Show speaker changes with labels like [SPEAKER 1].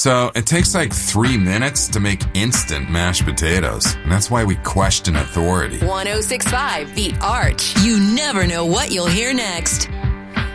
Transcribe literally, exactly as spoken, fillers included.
[SPEAKER 1] So it takes like three minutes to make instant mashed potatoes. And that's why we question authority.
[SPEAKER 2] one oh six point five The Arch. You never know what you'll hear next.